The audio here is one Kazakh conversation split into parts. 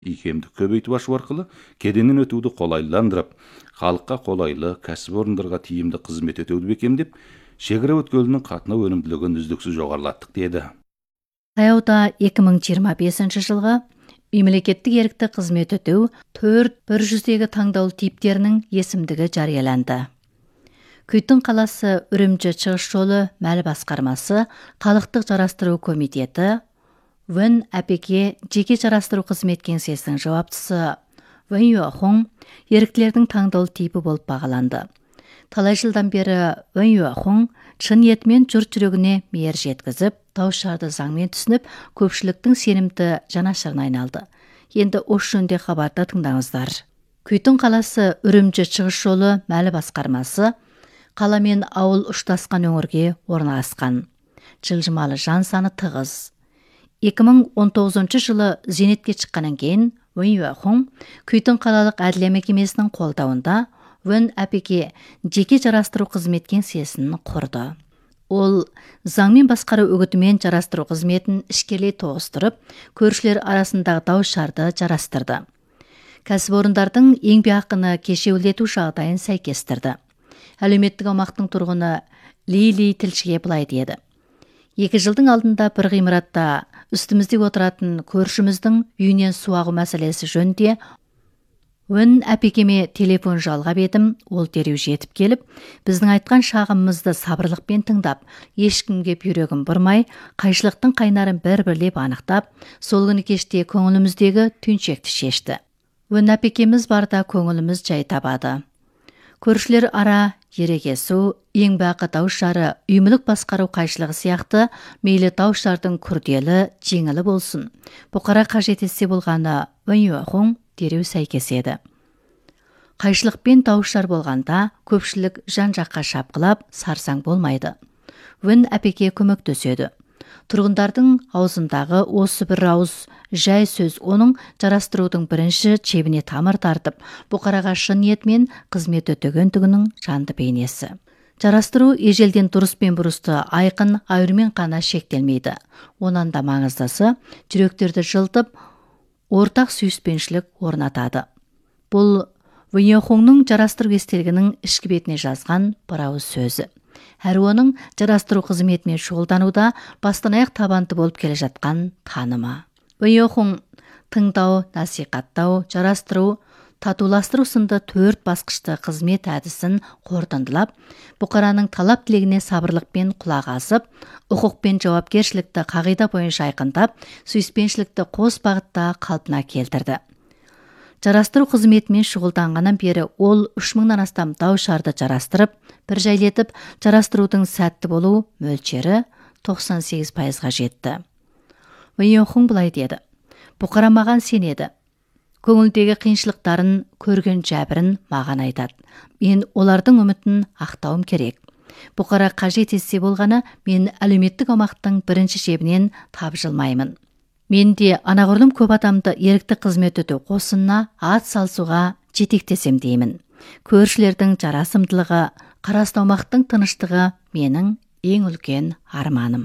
икемдік көбейтіп ашу арқылы кеденнен өтуді қолайландырып, халыққа қолайлы, кәсіпорындарға тиімді қызмет өтеуді бекемдеп, шекара өткелінің қатынау өнімділігін үздіксіз жоғарылаттық деді. Таяуда 2025 жылға мемлекеттік ерікті қызмет өтеу 4-100-дегі таңдаулы типтерінің есімдігі жарияланды. Күйтін қаласы Үрімжі шығыс жолы мәлі басқармасы, халықтық жарастыру комитеті, Вен әпеке жеке жарастыру қызмет кеңсесінің жауаптысы Вен Юахоң еріктілердің таңдаулы типі болып бағаланды. Талай жылдан бері Вен Юахоң шын ниетімен жұрт жүрегіне мейір жеткізіп, дау-шарды заңмен түсініп, көпшіліктің сенімді жанашырына айналды. Енді осы жөнде хабарда тыңдаңыздар. Күйтін қаласы Үрімжі шығыс жолы мәлі басқармасы, қала мен ауыл ұштасқан өңірге орналасқан. Жылжымалы жан саны тығыз. 2019 жылы зейнетке шыққаннан кейін Вен Юахоң Күйтін қалалық әділия мекемесінің қолдауында Вен әпеке жеке жарастыру қызмет кеңсесін құрды. Ол заңмен басқару үгітімен жарастыру қызметін ішкерлей тоғыстырып, көршілер арасындағы дау-шарды жарастырды. Кәсіпорындардың еңбекақыны кешеуілдету жағдайын сәйкестірді. Әлеуметтік аумақтың тұрғыны Лили тілшіге былай деді: 2 жылдың алдында бір ғимаратта үстімізде отыратын көршіміздің үйінен су ағу мәселесі жөнінде Вен әпекеме телефон жалғап едім, ол дереу жетіп келіп, біздің айтқан шағымымызды сабырлықпен тыңдап, ешкімге бүйрегін бұрмай, қайшылықтың қайнарын бір-бірлеп анықтап, сол күні кеште көңіліміздегі түйіншекті шешті. Вен әпекеміз барда көңіліміз жай табады. Көршілер ара ерегесу, еңбекақы дау-шары, үймілік басқару қайшылығы сияқты мейлі дау-шардың күрделі, жеңілі болсын. Бұқара қажет етсе болғаны Вен Юахоң дереу сәйкес еді. Қайшылықпен дау-шар болғанда көпшілік жан-жаққа шапқылап сарсаң болмайды. Вен әпеке көмектеседі. Тұрғындардың аузындағы осы бір ауыз жай сөз оның жарастырудың бірінші чебіне тамыр тартып, бұқараға шын ниетімен қызмет өтегендігінің жанды бейнесі. Жарастыру ежелден дұрыс пен бұрысты айқын айырмен қана шектелмейді. Онан да маңыздысы жүректерді жылтып, ортақ сүйіспеншілік орнатады. Бұл Вен Юахоңның жарастыру естелігінің ішкі бетіне жазған бір ауыз сөзі. Әрі оның жарастыру қызметімен шұғылдануда бастан аяқ табанды болып келе жатқан танымы. Вен Юахоң тыңдау, насихаттау, жарастыру, татуластыру сынды 4 басқышты қызмет әдісін қорытындылап, бұқараның талап тілегіне сабырлықпен құлақ асып, құқық пен жауапкершілікті қағида бойынша айқындап, сүйіспеншілікті қос бағытта қалпына келтірді. Жарастыру қызметімен шұғылданғаннан бері ол 3000-нан астам дау-шарды жарастырып, бір жайлетіп, жарастырудың сәтті болу мөлшері 98%-ға жетті. Вен Юахоң былай деді: бұқара маған сенеді. Көңілдегі қиыншылықтарын, көрген жәбірін маған айтады. Мен олардың үмітін ақтауым керек. Бұқара қажет етсе болғаны, мен әлеуметтік аумақтың бірінші жебінен тапжылмаймын. Мен де анағұрлым көп адамды ерікті қызмет өтеу қосынына ат салсуға жетектесем деймін. Көршілердің жарасымдылығы, қарасты аумақтың тыныштығы менің ең үлкен арманым.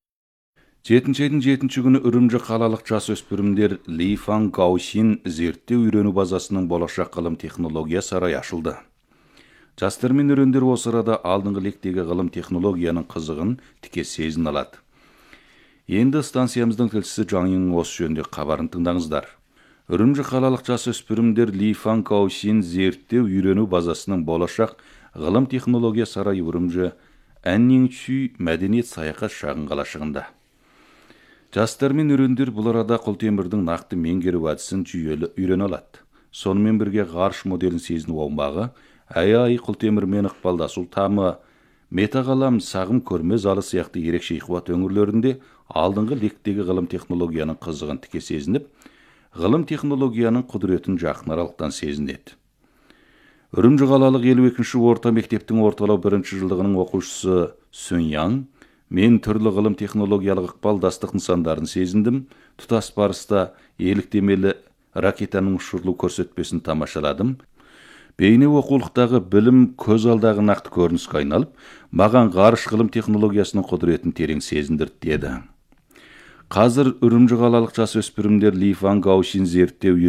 7 айдың 7 күні Үрімжі қалалық жасөспірімдер Ли Фан Гаошин зерттеу үйрену базасының болашақ ғылым технология сарайы ашылды. Жастар мен өрендер осы арада алдыңғы лектегі ғылым технологияның қызығын тіке сезін алады. Енді станциямыздың тілшісі Жаңның осы жөнде хабарын тыңдаңыздар. Үрімжі қалалық жасөспірімдер Ли Фан Гаошин зерттеу үйрену базасының болашақ ғылым технология сарайы Үрімжі Әннеңчүй мәдениет саяхат шағын қалашығында. Жастар мен өрендер бұл арада құлтемірдің нақты меңгеру әдісін жүйелі үйрене алады. Сонымен бірге ғарыш моделін сезіну аумағы, ай құлтемірмен ықпалдасу тамы, метағалам сағым көрме залы сияқты ерекше қуат өңірлерінде алдыңғы лектегі ғылым технологияның қызығын тіке сезініп, ғылым технологияның құдіретін жақын аралықтан сезінеді. Үрімжі қалалық 52-ші орта мектептің орталау 1-ші жылдығының оқушысы Сүньяң: мен түрлі ғылым технологиялық ықпалдастық нысандарын сезіндім, тұтас барыста еліктемелі ракетаның ұшырылу көрсетпесін тамашаладым. Бейне оқулықтағы білім көз алдағы нақты көрініске айналып, маған ғарыш ғылым технологиясының құдіретін терең сезіндірді деді. Қазір Үрімжі қалалық жасөспірімдер Ли Фан Гаошин зерттеу